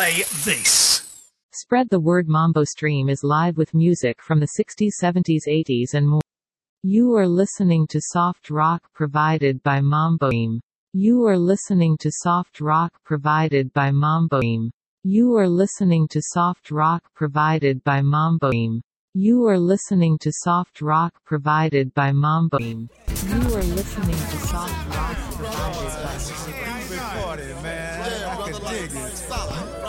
Play this. Spread the word. Mambo Stream is live with music from the 60s, 70s, 80s and more. You are listening to soft rock provided by Mambo Stream. You are listening to soft rock provided by Mambo Stream. You are listening to soft rock provided by Mambo Stream. You are listening to soft rock provided by Mambo Stream. You are listening to soft rock provided by Mambo Stream. Recorded, man. I can dig it.